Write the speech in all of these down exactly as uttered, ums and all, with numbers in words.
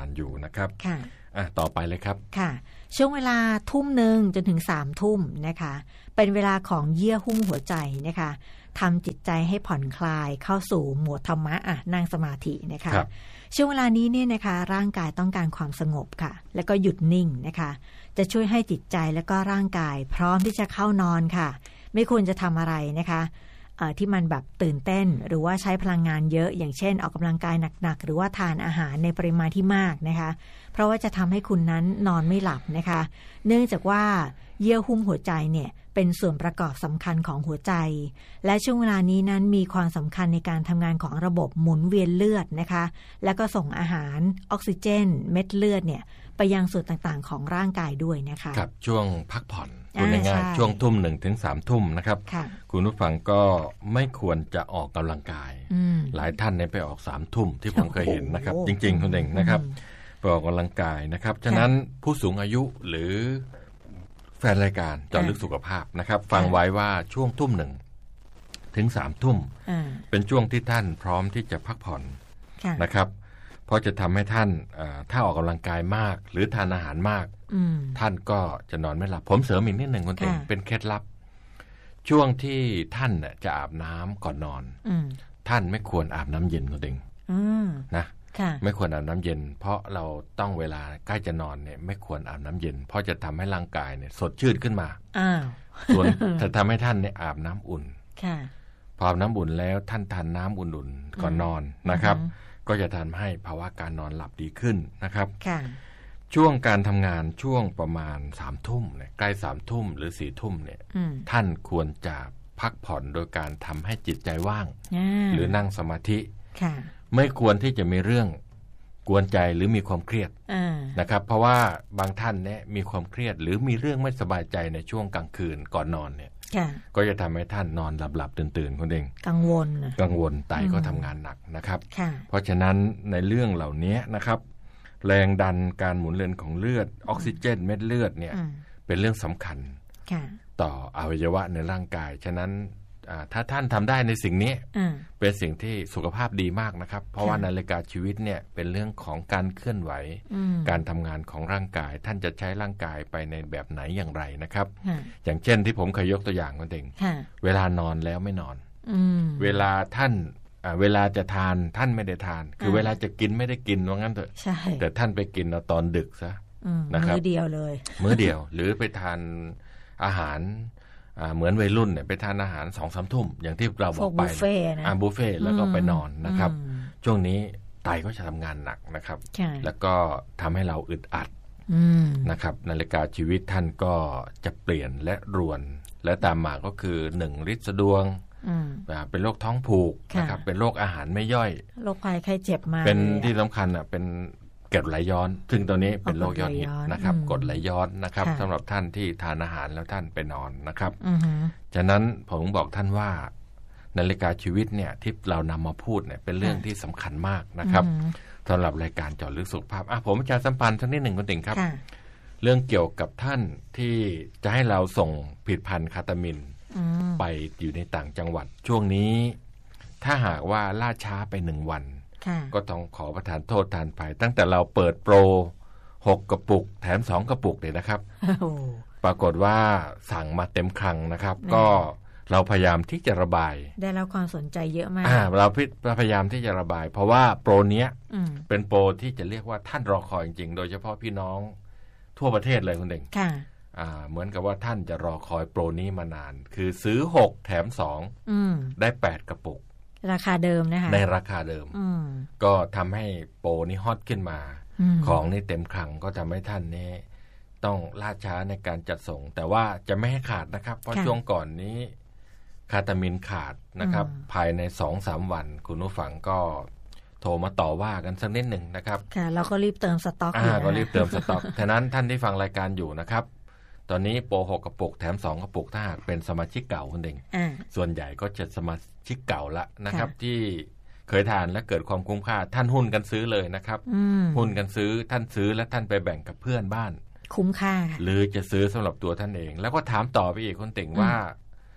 านอยู่นะครับค่ะอ่ะต่อไปเลยครับค่ะช่วงเวลาทุ่มหนึ่งจนถึงสามทุ่มนะคะเป็นเวลาของเยื่อหุ้มหัวใจนะคะทำจิตใจให้ผ่อนคลายเข้าสู่โหมดธรรมะอ่ะนั่งสมาธินะคะช่วงเวลานี้เนี่ยนะคะร่างกายต้องการความสงบค่ะแล้วก็หยุดนิ่งนะคะจะช่วยให้จิตใจและก็ร่างกายพร้อมที่จะเข้านอนค่ะไม่ควรจะทำอะไรนะคะที่มันแบบตื่นเต้นหรือว่าใช้พลังงานเยอะอย่างเช่นออกกำลังกายหนักๆหรือว่าทานอาหารในปริมาณที่มากนะคะเพราะว่าจะทำให้คุณนั้นนอนไม่หลับนะคะเนื่องจากว่าเยื่อหุ้มหัวใจเนี่ยเป็นส่วนประกอบสำคัญของหัวใจและช่วงเวลานี้นั้นมีความสำคัญในการทำงานของระบบหมุนเวียนเลือดนะคะแล้วก็ส่งอาหารออกซิเจนเม็ดเลือดเนี่ยไปยังส่วนต่างๆของร่างกายด้วยนะคะครับช่วงพักผ่อนคุณง่ายๆช่วงทุ่มหนึ่งถึงสามทุ่มนะครับคุณผู้ฟังก็ไม่ควรจะออกกำลังกายหลายท่านเนี่ยไปออกสามทุ่มที่ผมเคยเห็นนะครับจริงๆคุณเองนะครับไปออกกำลังกายนะครับฉะนั้นผู้สูงอายุหรือแฟนรายการเจาะลึกสุขภาพนะครับฟังไว้ว่าช่วงทุ่มหนึ่งถึงสามทุ่มเป็นช่วงที่ท่านพร้อมที่จะพักผ่อนนะครับเพราะจะทำให้ท่านถ้าออกกำลังกายมากหรือทานอาหารมากท่านก็จะนอนไม่หลับผมเสริมอีกนิดหนึ่งคนเต็มเป็นเคล็ดลับช่วงที่ท่านจะอาบน้ำก่อนนอนท่านไม่ควรอาบน้ำเย็นคนเต็มนะไม่ควรอาบน้ำเย็นเพราะเราต้องเวลาใกล้จะนอนเนี่ยไม่ควรอาบน้ำเย็นเพราะจะทำให้ร่างกายเนี่ยสดชื่นขึ้นมาส่วนจะทำให้ท่านเนี่ยอาบน้ำอุ่นพออาบน้ำอุ่นแล้วท่านทานน้ำอุ่นๆก่อนนอนนะครับก็จะทำให้ภาวะการนอนหลับดีขึ้นนะครับช่วงการทำงานช่วงประมาณสามทุ่มเนี่ยใกล้สามทุ่มหรือสี่ทุ่มเนี่ยท่านควรจะพักผ่อนโดยการทำให้จิตใจว่างหรือนั่งสมาธิไม่ควรที่จะมีเรื่องกวนใจหรือมีความเครียดนะครับเพราะว่าบางท่านเนี่ยมีความเครียดหรือมีเรื่องไม่สบายใจในช่วงกลางคืนก่อนนอนเนี่ยก็จะทำให้ท่านนอนหลับๆตื่นๆคนเองกังวลกังวลไตก็ทำงานหนักนะครับเพราะฉะนั้นในเรื่องเหล่านี้นะครับแรงดันการหมุนเวียนของเลือดออกซิเจนเม็ดเลือดเนี่ยเป็นเรื่องสำคัญต่ออวัยวะในร่างกายฉะนั้นถ้าท่านทำได้ในสิ่งนี้เป็นสิ่งที่สุขภาพดีมากนะครับเพราะว่านาฬิกาชีวิตเนี่ยเป็นเรื่องของการเคลื่อนไหวการทำงานของร่างกายท่านจะใช้ร่างกายไปในแบบไหนอย่างไรนะครับอย่างเช่นที่ผมเคยยกตัวอย่างนั่นเองเวลานอนแล้วไม่นอนเวลาท่านเวลาจะทานท่านไม่ได้ทานคือเวลาจะกินไม่ได้กินว่างั้นเถอะแต่ท่านไปกินเอาตอนดึกซะนะครับมื้อเดียวเลยมื้อเดียวหรือไปทานอาหารเหมือนวัยรุ่นเนี่ยไปทานอาหารสองสามทุ่มอย่างที่เราบอกไปบุฟเฟ่นะบุฟเฟ่แล้วก็ไปนอนนะครับช่วงนี้ไตก็จะทำงานหนักนะครับแล้วก็ทำให้เราอึดอัดนะครับนาฬิกาชีวิตท่านก็จะเปลี่ยนและรวนและตามมาก็คือหนึ่งฤทธิ์สะดวงเป็นโรคท้องผูกนะครับเป็นโรคอาหารไม่ย่อยโรคภัยไข้เจ็บมาเป็นที่สำคัญอ่ะเป็นเกล็ดไหลย้อนซึ่งตัวนี้เป็นโรคยอดฮิตนะครับกรดไหลย้อนนะครับสำหรับท่านที่ทานอาหารแล้วท่านไปนอนนะครับฉะนั้นผมบอกท่านว่านาฬิกาชีวิตเนี่ยที่เรานำมาพูดเนี่ยเป็นเรื่องที่สำคัญมากนะครับสำหรับรายการเจาะลึกสุขภาพอ่ะผมอาจารย์สัมพันธ์สักนิดหนึ่งคุณติ๋งครับเรื่องเกี่ยวกับท่านที่จะให้เราส่งผลิตภัณฑ์คาตามินไปอยู่ในต่างจังหวัดช่วงนี้ถ้าหากว่าล่าช้าไปหนึ่งวันก็ต้องขอประทานโทษทานไปตั้งแต่เราเปิดโปรหกกระปุกแถมสองกระปุกเลยนะครับ ปรากฏว่าสั่งมาเต็มคลังนะครับก็เราพยายามที่จะระบายได้รับความสนใจเยอะมากเราพยายามที่จะระบายเพราะว่าโปรเนี้ยเป็นโปรที่จะเรียกว่าท่านรอคอยจริงๆโดยเฉพาะพี่น้องทั่วประเทศเลยคุณเด่งเหมือนกับว่าท่านจะรอคอยโปรนี้มานานคือซื้อหกแถมสองได้แปดกระปุกราคาเดิมนะคะในราคาเดิมก็ทำให้โปรนี้ฮอตขึ้นมาของนี่เต็มคลังก็ทำให้ท่านนี่ต้องล่าช้าในการจัดส่งแต่ว่าจะไม่ให้ขาดนะครับเพราะช่วงก่อนนี้คาตามินขาดนะครับภายใน สองถึงสาม วันคุณผู้ฟังก็โทรมาต่อว่ากันสักนิดหนึ่งนะครับค่ะเราก็รีบเติมสต็อกอ่าก็รีบเติมสต็อกฉะนั้นท่านที่ฟังรายการอยู่นะครับตอนนี้โปรหกกระปุกแถมสองกระปุกถ้าหากเป็นสมาชิกเก่าคนเองส่วนใหญ่ก็จะสมาชิกเก่าละนะครับที่เคยทานและเกิดความคุ้มค่าท่านหุ้นกันซื้อเลยนะครับหุ้นกันซื้อท่านซื้อและท่านไปแบ่งกับเพื่อนบ้านคุ้มค่าหรือจะซื้อสำหรับตัวท่านเองแล้วก็ถามต่อไปอีกคนติ่งว่า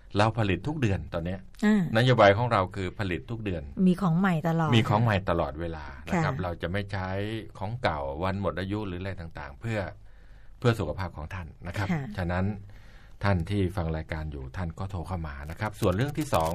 เราผลิตทุกเดือนตอนนี้นโยบายของเราคือผลิตทุกเดือนมีของใหม่ตลอดมีของใหม่ตลอดเวลานะครับเราจะไม่ใช้ของเก่าวันหมดอายุหรืออะไรต่างๆเพื่อเพื่อสุขภาพของท่านนะครับฉะนั้นท่านที่ฟังรายการอยู่ท่านก็โทรเข้ามานะครับส่วนเรื่องที่สอง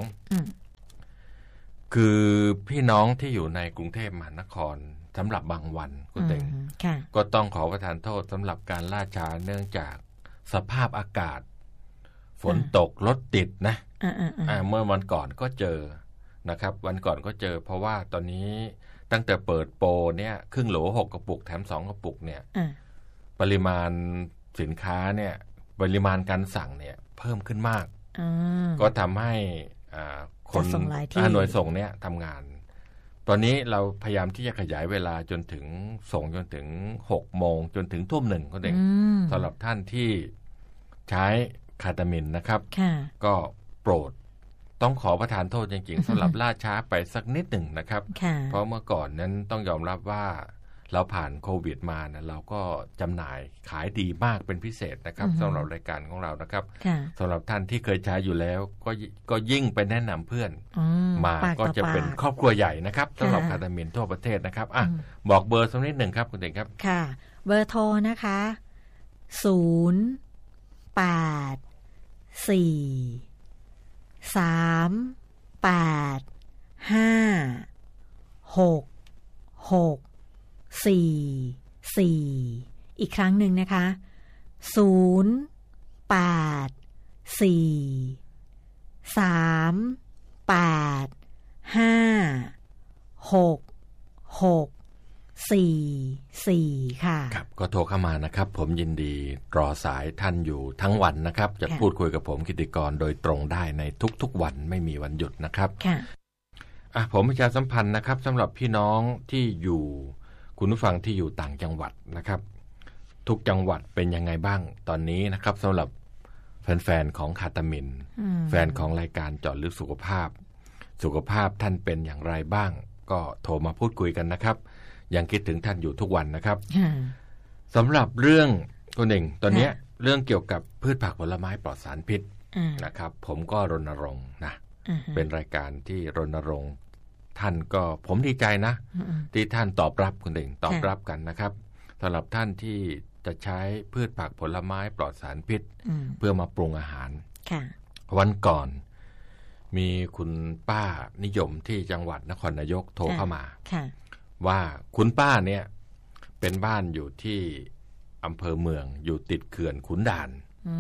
คือพี่น้องที่อยู่ในกรุงเทพมหานครสำหรับบางวันคุณเต็งก็ต้องขอประทานโทษสำหรับการล่าช้าเนื่องจากสภาพอากาศฝนตกรถติดนะเมื่อวันก่อนก็เจอนะครับวันก่อนก็เจอเพราะว่าตอนนี้ตั้งแต่เปิดโปรเนี่ยครึ่งโหลหกกระปุกแถมสองกระปุกเนี่ยปริมาณสินค้าเนี่ยปริมาณการสั่งเนี่ยเพิ่มขึ้นมากก็ทำให้คนหน่วยส่งเนี่ยทำงานตอนนี้เราพยายามที่จะขยายเวลาจนถึงส่งจนถึงหกโมงจนถึงทุ่มหนึ่งก็เองสำหรับท่านที่ใช้คาตามินนะครับก็โปรดต้องขอประทานโทษจริงๆสำหรับล่าช้าไปสักนิดหนึ่งนะครับเพราะเมื่อก่อนนั้นต้องยอมรับว่าเราผ่านโควิดมานะเราก็จำหน่ายขายดีมากเป็นพิเศษนะครับสำหรับรายการของเรานะครับสำหรับท่านที่เคยใช้อยู่แล้วก็ก็ยิ่งไปแนะนำเพื่อนมาก็จะเป็นครอบครัวใหญ่นะครับสำหรับคาตามินทั่วประเทศนะครับอ่ะบอกเบอร์สักนิดหนึ่งครับคุณเด็กครับค่ะเบอร์โทรนะคะศูนย์แปดสี่สามแปดห้าหกหกสี่สี่อีกครั้งหนึ่งนะคะศูนย์แปดสี่สามแปดห้าหกหกสี่สี่ค่ะครับก็โทรเข้ามานะครับผมยินดีรอสายท่านอยู่ทั้งวันนะครับจะพูดคุยกับผมกิติกรโดยตรงได้ในทุกๆวันไม่มีวันหยุดนะครับค่ะอ่ะผมประชาสัมพันธ์นะครับสำหรับพี่น้องที่อยู่คุณผู้ฟังที่อยู่ต่างจังหวัดนะครับทุกจังหวัดเป็นยังไงบ้างตอนนี้นะครับสำหรับแฟนๆของคาตามินแฟนของรายการเจาะลึกสุขภาพสุขภาพท่านเป็นอย่างไรบ้างก็โทรมาพูดคุยกันนะครับยังคิดถึงท่านอยู่ทุกวันนะครับสำหรับเรื่องตัวหนึ่งตอนนี้เรื่องเกี่ยวกับพืชผักผลไม้ปลอดสารพิษนะครับผมก็รณรงค์นะเป็นรายการที่รณรงค์ท่านก็ผมดีใจนะที่ท่านตอบรับคุณเองตอบรับกันนะครับสำหรับท่านที่จะใช้พืชผักผลไม้ปลอดสารพิษเพื่อมาปรุงอาหารวันก่อนมีคุณป้านิยมที่จังหวัดนครนายกโทรเข้ามาว่าคุณป้าเนี่ยเป็นบ้านอยู่ที่อำเภอเมืองอยู่ติดเขื่อนขุนด่าน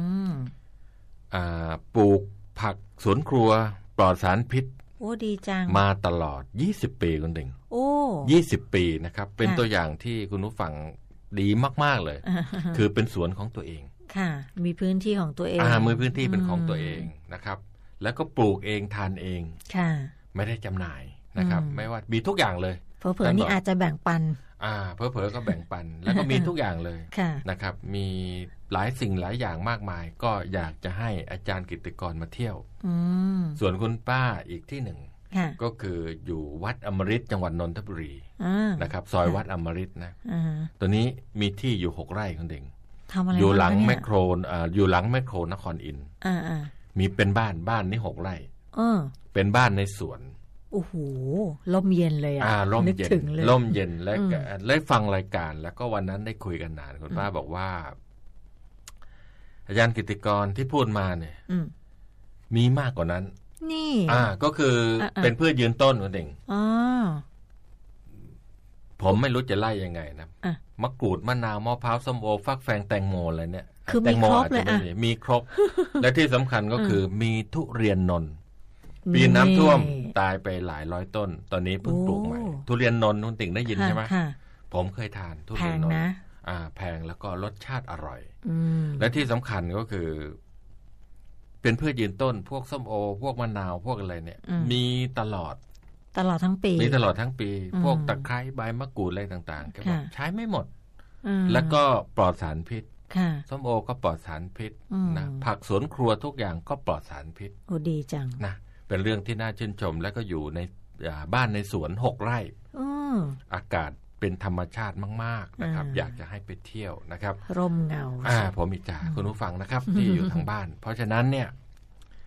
ปลูกผักสวนครัวปลอดสารพิษโอ้ดีจังมาตลอดยี่สิบปีคุณดิงโอ้ยี่สิบปีนะครับเป็นตัวอย่างที่คุณผู้ฟังดีมากๆเลยคือเป็นสวนของตัวเองค่ะมีพื้นที่ของตัวเองอ่ามีพื้นที่เป็นของตัวเองนะครับแล้วก็ปลูกเองทานเองค่ะไม่ได้จำหน่ายนะครับไม่ว่ามีทุกอย่างเลยเผลอๆนี่อาจจะแบ่งปันอ่าเผลอๆก็แบ่งปันแล้วก็มีทุกอย่างเลยนะครับมีหลายสิ่งหลายอย่างมากมายก็อยากจะให้อาจารย์กิตติกรมาเที่ยวส่วนคุณป้าอีกที่หนึ่งก็คืออยู่วัดอมฤตจังหวัดนนทบุรีนะครับซอยวัดอมฤตนะตัวนี้มีที่อยู่หกไร่คุณเด่งอยู่หลังแมคโครอ่าอยู่หลังแมคโครนครอินทร์มีเป็นบ้านบ้านนี่หกไร่เป็นบ้านในสวนโอ้โหร่มเย็นเลยอ่ะร่มเย็นร่มเย็นและได้ฟังรายการแล้วก็วันนั้นได้คุยกันนานคุณป้าบอกว่าอาจารย์กิตติกรที่พูดมาเนี่ยมีมากกว่านั้นนี่อ่าก็คือเป็นพืชยืนต้นคุณเองอ๋อผมไม่รู้จะไล่ยังไงนะมะกรูดมะนาวมะพร้าวส้มโอฟักแฟงแตงโมอะไรเนี่ยคือมีครบเลยอ่ะมีครบและที่สำคัญก็คือมีทุเรียนนนท์ปีน้ำท่วมตายไปหลายร้อยต้นตอนนี้เพิ่งปลูกใหม่ทุเรียนนนท์คุณติ่งได้ยินใช่ไหมผมเคยทานทุเรียนนนท์อ่าแพงแล้วก็รสชาติอร่อยและที่สำคัญก็คือเป็นพืชยืนต้นพวกส้มโอพวกมะนาวพวกอะไรเนี่ยมีตลอดตลอดทั้งปีมีตลอดทั้งปีพวกตะไคร้ใบมะกรูดอะไรต่างๆก็บอกใช้ไม่หมดแล้วก็ปลอดสารพิษส้มโอก็ปลอดสารพิษนะผักสวนครัวทุกอย่างก็ปลอดสารพิษโอ้ดีจังนะเป็นเรื่องที่น่าชื่นชมแล้วก็อยู่ในบ้านในสวนหกไร่อากาศเป็นธรรมชาติมากๆนะครับอยากจะให้ไปเที่ยวนะครับร่มเงาอ่าผมอิจฉาคุณผู้ฟังนะครับที่อยู่ทางบ้านเพราะฉะนั้นเนี่ย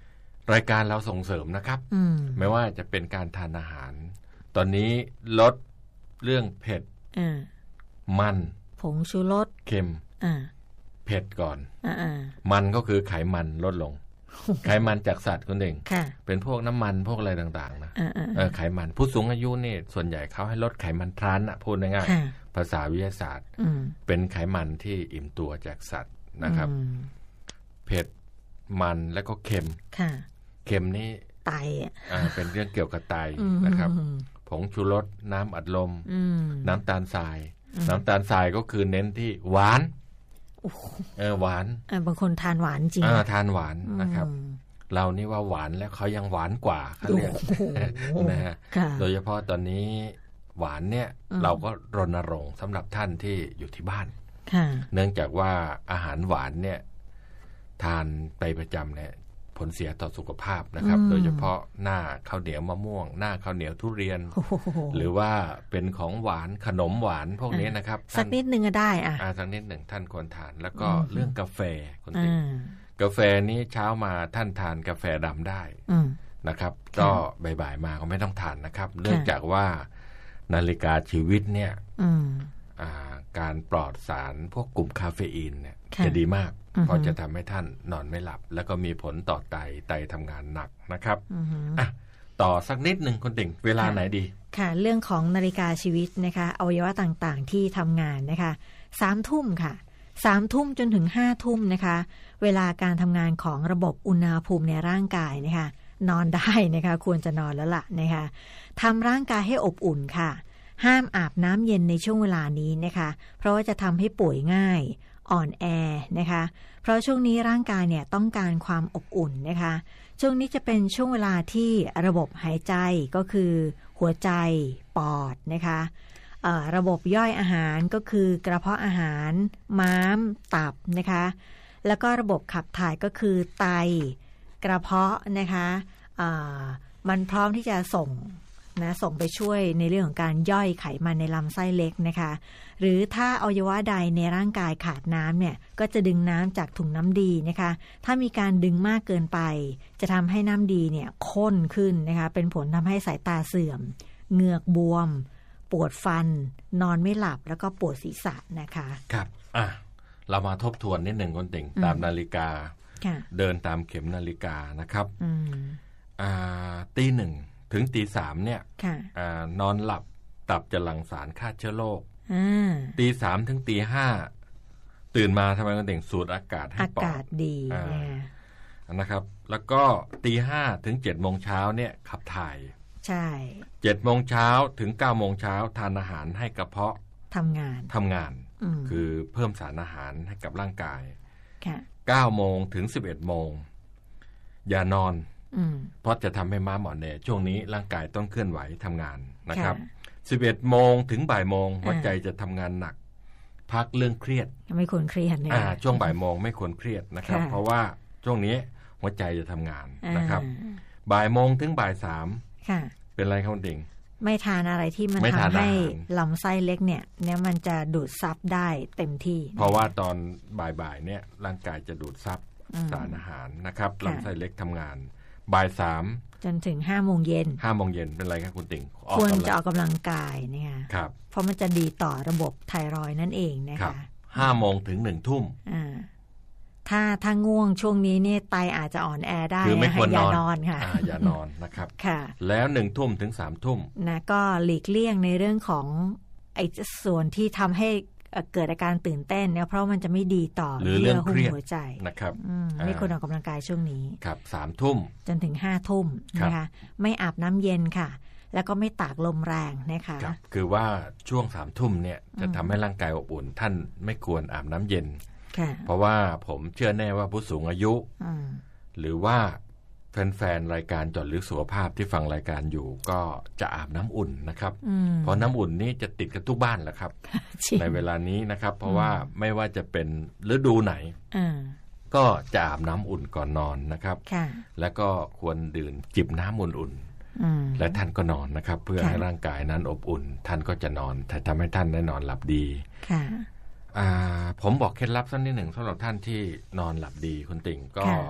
รายการเราส่งเสริมนะครับไม่ว่าจะเป็นการทานอาหารตอนนี้ลดเรื่องเผ็ดมันผงชูรสเค็มเผ็ดก่อนมันก็คือไขมันลดลงไขมันจากสัตว์คนหนึ่งเป็นพวกน้ำมันพวกอะไรต่างๆนะไขมันผู้สูงอายุนี่ส่วนใหญ่เขาให้ลดไขมันทรานนะพูดง่ายๆภาษาวิทยาศาสตร์เป็นไขมันที่อิ่มตัวจากสัตว์นะครับเผ็ดมันแล้วก็เค็มเค็มนี่ไตอ่าเป็นเรื่องเกี่ยวกับไตนะครับผงชูรสน้ำอัดลมน้ำตาลทรายน้ำตาลทรายก็คือเน้นที่หวานเออหวานบางคนทานหวานจริงอ่าทานหวานนะครับเรานี่ว่าหวานแล้วเขายังหวานกว่าเขาเรียกนะฮะโดยเฉพาะตอนนี้หวานเนี่ยเราก็รณรงค์สำหรับท่านที่อยู่ที่บ้านเนื่องจากว่าอาหารหวานเนี่ยทานไปประจำเนี่ยผลเสียต่อสุขภาพนะครับโดยเฉพาะหน้าข้าวเหนียวมะม่วงหน้าข้าวเหนียวทุเรียนหรือว่าเป็นของหวานขนมหวานพวกนี้นะครับสักนิดนึงก็ได้อ่ะสักนิดหนึ่งท่านควรทานแล้วก็เรื่องกาแฟคนติกาแฟนี้เช้ามาท่านทานกาแฟดำได้นะครับก็บ่ายๆมาก็ไม่ต้องทานนะครับเนื่องจากว่านาฬิกาชีวิตเนี่ยการปลอดสารพวกกลุ่มคาเฟอีนเนี่ยจะดีมากเพราะจะทำให้ท่านนอนไม่หลับแล้วก็มีผลต่อไตไตทำงานหนักนะครับอ่ะต่อสักนิดหนึ่งคนติ่งเวลาไหนดีค่ะเรื่องของนาฬิกาชีวิตนะคะอวัยวะต่างๆที่ทำงานนะคะสามทุ่มค่ะสามทุ่มจนถึงห้าทุ่มนะคะเวลาการทำงานของระบบอุณหภูมิในร่างกายนะคะนอนได้นะคะควรจะนอนแล้วล่ะนะคะทำร่างกายให้อบอุ่นค่ะห้ามอาบน้ำเย็นในช่วงเวลานี้นะคะเพราะว่าจะทำให้ป่วยง่ายอ่อนแอนะคะเพราะช่วงนี้ร่างกายเนี่ยต้องการความอบอุ่นนะคะช่วงนี้จะเป็นช่วงเวลาที่ระบบหายใจก็คือหัวใจปอดนะคะระบบย่อยอาหารก็คือกระเพาะอาหารม้ามตับนะคะแล้วก็ระบบขับถ่ายก็คือไตกระเพาะนะคะมันพร้อมที่จะส่งนะส่งไปช่วยในเรื่องของการย่อยไขมันในลำไส้เล็กนะคะหรือถ้าอวัยวะใดในร่างกายขาดน้ำเนี่ยก็จะดึงน้ำจากถุงน้ำดีนะคะถ้ามีการดึงมากเกินไปจะทำให้น้ำดีเนี่ยข้นขึ้นนะคะเป็นผลทำให้สายตาเสื่อมเหงือกบวมปวดฟันนอนไม่หลับแล้วก็ปวดศีรษะนะคะครับอ่ะเรามาทบทวนนิดหนึ่งคนติ่งตามนาฬิกาเดินตามเข็มนาฬิกานะครับอ่าตีหนึ่งถึงตีสามเนี่ยนอนหลับตับจะหลั่งสารฆ่าเชื้อโรคตีสามถึงตีห้าตื่นมาทำไมกันเต่งสูดอากาศให้ปอดอากาศดีนะครับแล้วก็ตีห้าถึงเจ็ดโมงเช้าเนี่ยขับถ่ายใช่เจ็ดโมงเช้าถึงเก้าโมงเช้าทานอาหารให้กระเพาะทำงานทำงานคือเพิ่มสารอาหารให้กับร่างกายเก้าโมงถึงสิบเอ็ดโมงอย่านอนเพราะจะทำให้ม้าหมอนเนี่ยช่วงนี้ร่างกายต้องเคลื่อนไหวทำงานนะครับสิบเอ็ดโมงถึงบ่ายโมงหัวใจจะทำงานหนักพักเรื่องเครียดไม่ควรเครียดเนี่ยช่วงบ่ายโมงไม่ควรเครียดนะครับเพราะว่าช่วงนี้หัวใจจะทำงานนะครับบ่ายโมงถึงบ่ายสามเป็นไรครับคุณดิ่งไม่ทานอะไรที่มันทำให้ลำไส้เล็กเนี่ยเนี่ยมันจะดูดซับได้เต็มที่เพราะว่าตอนบ่ายๆเนี่ยร่างกายจะดูดซับสารอาหารนะครับลำไส้เล็กทำงานบ่ายสามจนถึงห้าโมงเย็นห้าโมงเย็นเป็นไรครับคุณติ่งควรจะออกกำลังกายเนี่ยครับเพราะมันจะดีต่อระบบไทรอยด์นั่นเองนะคะห้าโมงถึงหนึ่งทุ่มถ้าถ้าง่วงช่วงนี้เนี่ยไตอาจจะอ่อนแอได้คือไม่ควรนอนค่ะอย่านอนนะครับค่ะแล้วหนึ่งทุ่มถึงสามทุ่มนะก็หลีกเลี่ยงในเรื่องของไอ้ส่วนที่ทำให้เกิดอาการตื่นเต้นเนี่ยเพราะมันจะไม่ดีต่อหรือเรื่องเครียดหัวใจนะครับไม่ควรออกกำลังกายช่วงนี้ครับสามทุ่มจนถึงห้าทุ่มนะคะไม่อาบน้ำเย็นค่ะแล้วก็ไม่ตากลมแรงนะคะคือว่าช่วงสามทุ่มเนี่ยจะทำให้ร่างกายอบอุ่นท่านไม่ควรอาบน้ำเย็นเพราะว่าผมเชื่อแน่ว่าผู้สูงอายุหรือว่าแฟนๆรายการเจาะลึกสุขภาพที่ฟังรายการอยู่ก็จะอาบน้ำอุ่นนะครับเพราะน้ำอุ่นนี่จะติดกันทุกบ้านแหละครับ ในเวลานี้นะครับเพราะว่าไม่ว่าจะเป็นฤดูไหนก็จะอาบน้ำอุ่นก่อนนอนนะครับแล้วก็ควรดื่มจิบน้ำอุ่นๆและท่านก็นอนนะครับเพื่อให้ร่างกายนั้นอบอุ่นท่านก็จะนอนทำให้ท่านได้นอนหลับดีผมบอกเคล็ดลับสักนิดหนึ่งสำหรับท่านที่นอนหลับดีคุณติ่งก็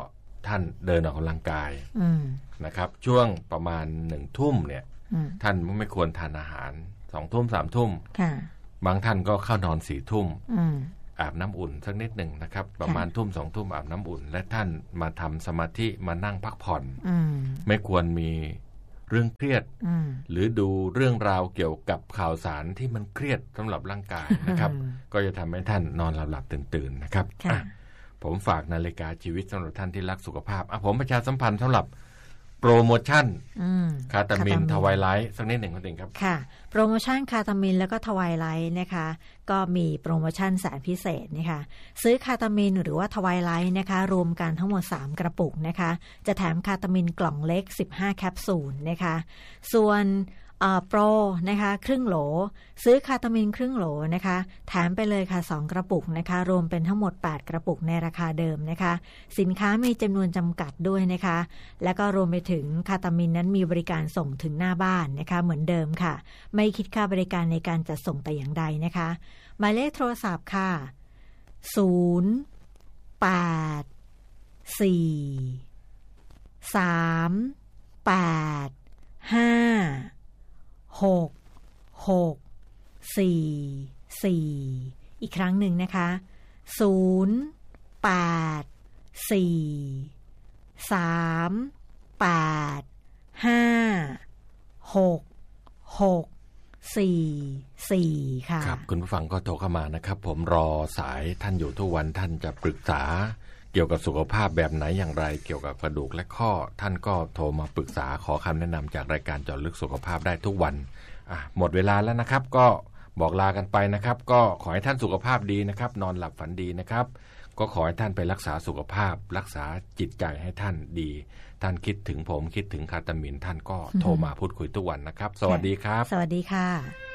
ท่านเดินออกกำลังกายนะครับช่วงประมาณหนึ่งทุ่มเนี่ยท่านไม่ควรทานอาหารสองทุ่มสามทุ่มบางท่านก็เข้านอนสี่ทุ่มอาบน้ำอุ่นสักนิดหนึ่งนะครับประมาณทุ่มสองทุ่มอาบน้ำอุ่นและท่านมาทำสมาธิมานั่งพักผ่อนไม่ควรมีเรื่องเครียดหรือดูเรื่องราวเกี่ยวกับข่าวสารที่มันเครียดสำหรับร่างกายนะครับก็จะทำให้ท่านนอนหลับๆตื่นๆนะครับผมฝากนาฬิกาชีวิตสำหรับท่านที่รักสุขภาพผมประชาสัมพันธ์สำหรับโปรโมชั่นคาตามินทวายไลท์สักนิดหนึ่งคุณติ๋งครับค่ะโปรโมชั่นคาตามินแล้วก็ทวายไลท์นะคะก็มีโปรโมชั่นแสนพิเศษนะคะซื้อคาตามินหรือว่าทวายไลท์นะคะรวมกันทั้งหมดสามกระปุกนะคะจะแถมคาตามินกล่องเล็กสิบห้าแคปซูลนะคะส่วนโปรนะคะครึ่งโหลซื้อคาตามินครึ่งโหลนะคะแถมไปเลยค่ะสองกระปุกนะคะรวมเป็นทั้งหมดแปดกระปุกในราคาเดิมนะคะสินค้ามีจำนวนจำกัดด้วยนะคะแล้วก็รวมไปถึงคาตามินนั้นมีบริการส่งถึงหน้าบ้านนะคะเหมือนเดิมค่ะไม่คิดค่าบริการในการจัดส่งแต่อย่างใดนะคะหมายเลขโทรศัพท์ค่ะศูนย์ แปด สี่ สาม แปด ห้าหก หก สี่ สี่ อีกครั้งหนึ่งนะคะศูนย์ แปด สี่ สาม แปด ห้า หก หก สี่ สี่ ค่ะครับคุณผู้ฟังก็โทรเข้ามานะครับผมรอสายท่านอยู่ทุกวันท่านจะปรึกษาเกี่ยวกับสุขภาพแบบไหนอย่างไรเกี่ยวกับกระดูกและข้อท่านก็โทรมาปรึกษาขอคำแนะนำจากรายการเจาะลึกสุขภาพได้ทุกวันอ่ะหมดเวลาแล้วนะครับก็บอกลากันไปนะครับก็ขอให้ท่านสุขภาพดีนะครับนอนหลับฝันดีนะครับก็ขอให้ท่านไปรักษาสุขภาพรักษาจิตใจให้ท่านดีท่านคิดถึงผมคิดถึงคาตามินท่านก็โทรมาพูดคุยทุกวันนะครับสวัสดีครับสวัสดีค่ะ